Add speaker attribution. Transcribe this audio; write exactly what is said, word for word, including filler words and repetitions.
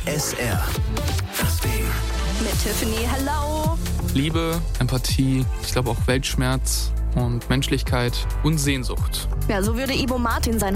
Speaker 1: S R. Das Ding.
Speaker 2: Mit Tiffany, hello.
Speaker 3: Liebe, Empathie, ich glaube auch Weltschmerz und Menschlichkeit und Sehnsucht.
Speaker 2: Ja, so würde Ibo Martin sein